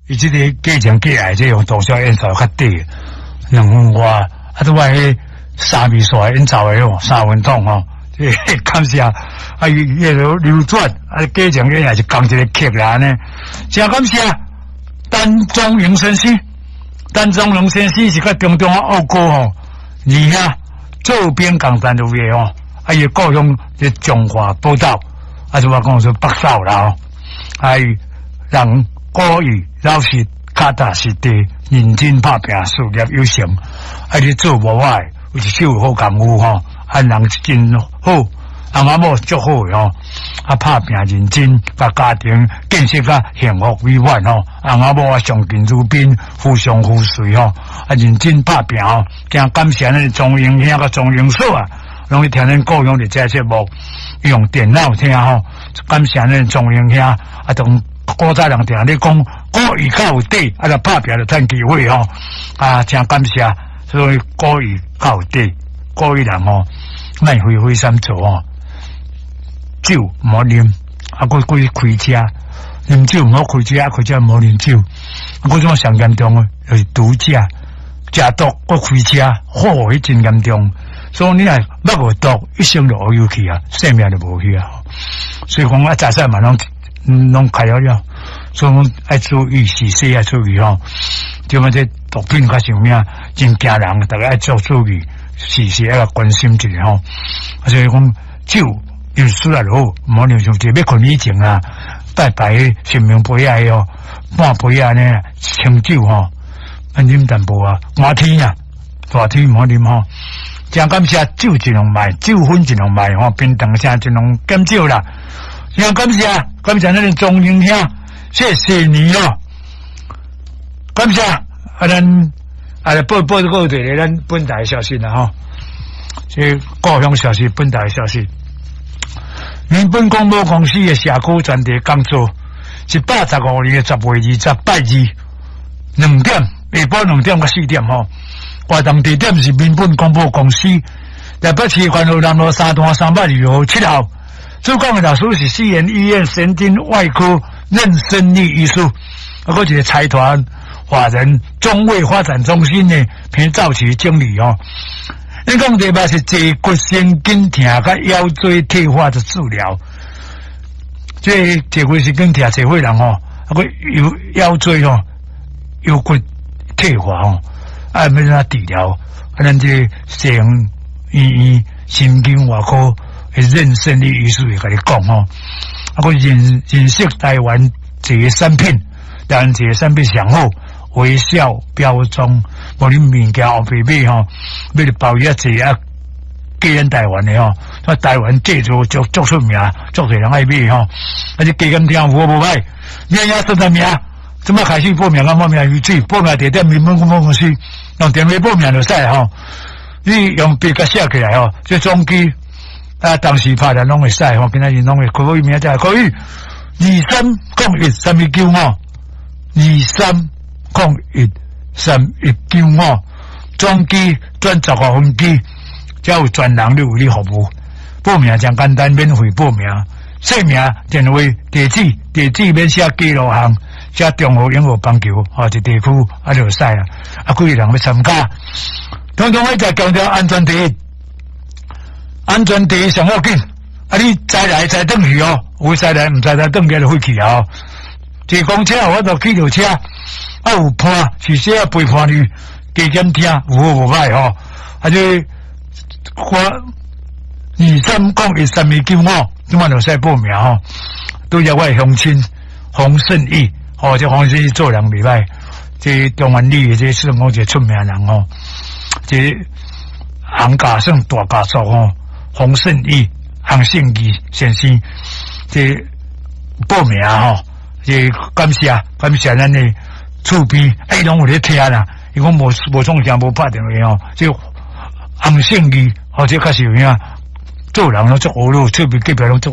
伊即个过程过来，即用毒硝烟草较低，2分外，啊，拄啊迄3味素烟草诶哦，3分桶哦，即感谢啊，伊流转，啊，过程个也是讲一个客啦呢，真感谢单中营先生，单中营先生是甲中中奥哥吼，而遐做边工单位诶哦，啊，伊故乡即中华报道，啊，就我讲说北少啦哦，啊，人。古语老实脚踏实地，认真打拼，事业有成。啊，你做无坏，有一手好功夫吼，啊，人真好，阿某足好吼，啊，打拼认真，把家庭建设甲幸福美满吼，阿某啊相敬如宾，互相扶随吼，啊，认真打拼吼，惊感谢咱中营兄甲中营所啊，拢去听咱故乡的这节目，用电脑听吼，感谢咱中营兄啊，同。古早人定咧讲，古语较有底，啊，就拍拼就趁机会吼，啊，真感谢，所以古语较有底，古语人吼，莫非非三做吼，酒毋好啉，啊，过开车，啉酒毋好开车，开车毋好啉酒，啊，嗰种上严重诶，就是毒驾，食毒过开车，迄真严重，所以你若捌无毒，一生就黑有去啊，性命就无去啊，所以讲啊，早餐嘛拢开了，所以我们爱注意是谁爱注意吼，就讲这毒品较上面真惊人，大家爱注意，是爱关心一下吼。所以讲酒饮输了好，唔好啉上济，要困以前啊，拜拜神明杯啊哦，半杯啊呢清酒吼，啉淡薄啊，寒天啊，大天唔好啉吼。真感谢酒尽量卖，酒粉尽量卖吼，冰糖啥尽量减少啦。真感谢咱的中营兄，谢谢你哦！感谢咱报这个对咱本台消息啦吼，这故乡消息，本台消息。原本广播公司的社区专题讲座，115年10月28日2点，下晡2点到4点吼。活动地点是原本广播公司台北市环河南路3段302号7号。主讲的老师是西园医院神经外科妊娠力医师，啊，个一个财团法人中卫发展中心的偏早期经理哦。你讲题目是坐骨神经痛甲腰椎退化的治疗，这坐骨神经痛社会人哦，啊个腰椎哦腰骨退化哦，啊要怎治疗？啊，咱这西洋医院神经外科。妊娠的医师会甲你讲吼，啊，我认识台湾这个产品，台湾这个产品上好，微笑标中，无你物件后背买吼，买了包一只啊，寄咱台湾的吼，啊，台湾制作足出名，足侪人爱买吼，而且加减听无歹，名也说啥名？怎么开始报名啊？报名有水，报名地点原本广播公司，用电话报名就使吼，你用笔甲写起来吼，这总机。啊，当时拍人拢会使吼，今仔日拢会可以名就可以2301319523013195，总机转15分机，才有专人为你服务。报名真简单，免费报名，姓名、电话、地址免写记录项，写中华英语棒球哦，一地区啊就使啊，啊几个人要参加，统统要再强调安全第一。安全第一上要紧，啊！你再来再转去哦，有再来唔再来转去就回去啊！哦，坐公车我就去着车，啊有伴是说啊陪伴你，加减听有好无歹吼，啊这我23013195，今晚就使报名吼，都要我乡亲洪胜义，哦，这洪胜义做人袂歹，这中原里的这算讲一个出名人吼，这行家算大家族吼。洪胜义、洪胜义先生，这报名吼，这感谢咱的厝边，拢有咧听啦。伊讲无创啥无拍电话吼，这洪胜义，或者确实有影做人拢足好咯，厝边隔壁拢足。